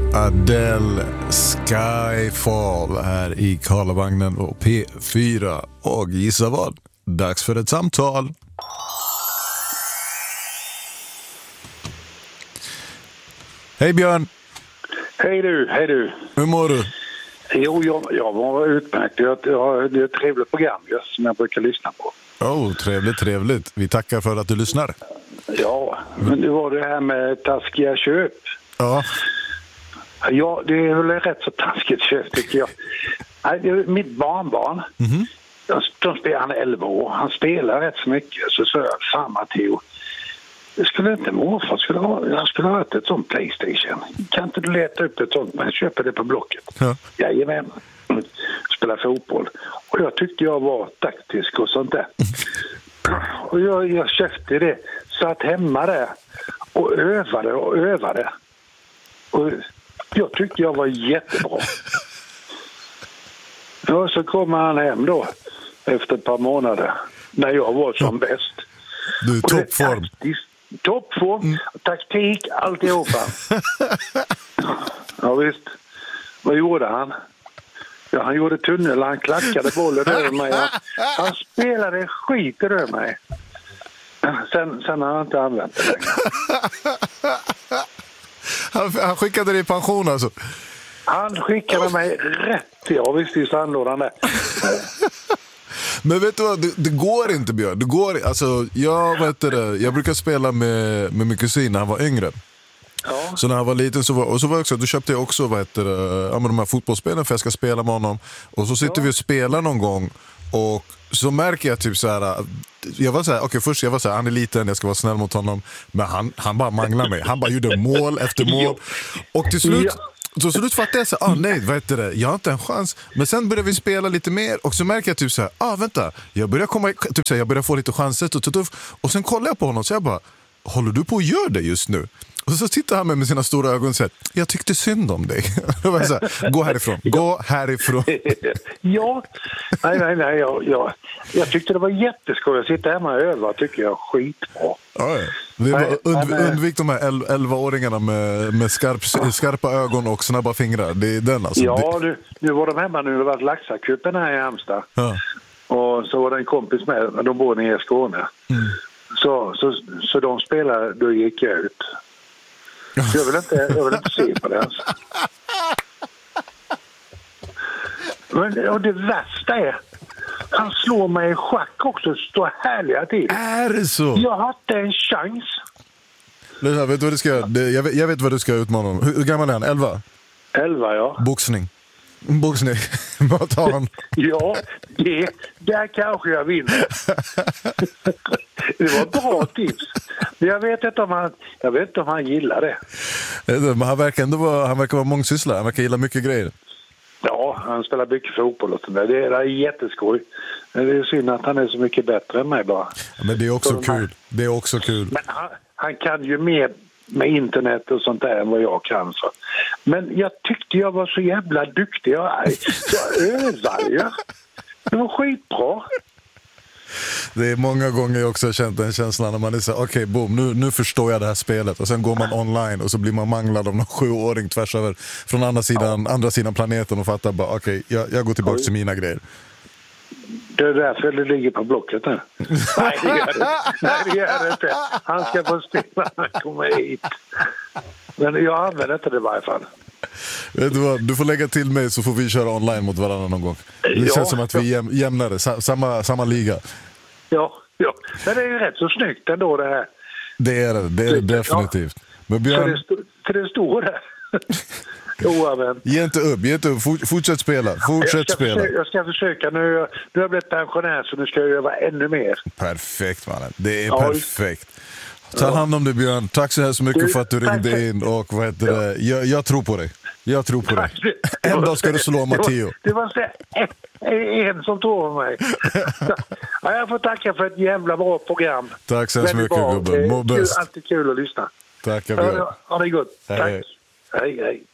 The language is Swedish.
Adele, Skyfall här i Karlavagnen och P4. Och gissa vad? Dags för ett samtal. Hej Björn. Hej du. Hur mår du? Jo, jag var utmärkt. Det är ett trevligt program som jag brukar lyssna på. Trevligt. Vi tackar för att du lyssnar. Ja, men det var det här med taskiga köp. Ja. Ja, det är väl rätt så taskigt köp tycker jag. Nej, det är mitt barnbarn. Mm-hmm. Han är 11 år. Han spelar rätt så mycket. Så sa jag, fan Matteo, det skulle inte morfar. Jag skulle ha ett sånt PlayStation. Kan inte du leta upp ett sånt? Men köper det på Blocket. Ja. Jajamän. Spelar fotboll. Och jag tyckte jag var taktisk och sånt där. Och jag köpte det. Satt hemma där. Och övade. Och jag tyckte jag var jättebra. Och så kommer han hem då. Efter ett par månader. När jag var som bäst. Du är toppform. Toppform, taktik, alltihopa. Ja visst. Vad gjorde han? Ja, han gjorde tunnel, han klackade bollen över mig. Han spelade skit över mig. Sen har han inte använt det längre. Han skickade dig i pension alltså? Han skickade mig rätt i sandlådan där. Men vet du vad, det går inte Björn. Det går, alltså, jag brukar spela med min kusin när han var yngre. Ja. Så när han var liten då köpte jag också de här fotbollsspelen för jag ska spela med honom. Och så sitter vi och spelar någon gång. Och så märker jag typ så här. Jag var så här, han är liten, jag ska vara snäll mot honom. Men han bara manglar mig. Han bara gjorde mål efter mål. Och till slut så slut fattade jag så här, jag har inte en chans. Men sen började vi spela lite mer. Och så märker jag typ så här, vänta, jag börjar få lite chanser. Och sen kollar jag på honom så jag bara, håller du på att göra det just nu? Och så tittar han med sina stora ögon och säger, jag tyckte synd om dig. Gå härifrån. Ja, nej. Jag tyckte det var jätteskoj att sitta hemma och öva, tycker jag, skitbra. Ja. Undvik de här 11-åringarna med skarpa ögon och snabba fingrar. Det är den alltså. Ja, nu var de hemma nu. Det var Laxakuppen här i Halmstad. Ja. Och så var det en kompis med, de bor nere i Skåne. Mm. Så de spelade, då gick jag ut. Jag vill inte se på det alltså. Men, och det värsta är, han slår mig i schack också, står härliga till. Är det så? Jag har inte en chans. Vet du vad du ska göra? Jag vet vad du ska utmana honom. Hur gammal är han? 11? 11, ja. Boxning. Vad tar han? Ja, där kanske jag vinner. Det var ett bra tips. Jag vet inte om han gillar det. Men han verkar vara mångsysslare. Han verkar gilla mycket grejer. Ja, han spelar mycket fotboll och sånt där. Det är jätteskoj. Det är synd att han är så mycket bättre än mig bara. Men det är också kul. Men han kan ju mer med internet och sånt där än vad jag kan. Så. Men jag tyckte jag var så jävla duktig. Jag övade ju. Det var skitbra. Det är många gånger jag också har känt den känslan när man är så okej, boom, nu förstår jag det här spelet. Och sen går man online och så blir man manglad av någon 7-åring tvärs över från andra sidan planeten och fattar bara, okej, jag går tillbaka till mina grejer. Det är därför det ligger på Blocket här. Nej, det gör det inte. Han ska få spela när han kommer hit. Men jag använder inte det i varje fall. Vet du vad, du får lägga till mig så får vi köra online mot varandra någon gång. Det känns som att vi jämnare, samma liga. Ja, men det är ju rätt så snyggt ändå det här. Det är det definitivt. Ja. Men Björn... För det står där. Ge inte upp. Fortsätt spela. Jag ska försöka. Nu har jag blivit pensionär så nu ska jag göra ännu mer. Perfekt, mannen. Det är perfekt. Ta hand om dig, Björn. Tack så här så mycket för att du ringde in. Och jag tror på dig. En dag ska du slå Matteo. Det var en som tror på mig. Jag får tacka för ett jävla bra program. Tack så mycket, gubben. Må bäst. Alltid kul att lyssna. Tack, Björn. Ha det gott. Hej. Tack. Hej.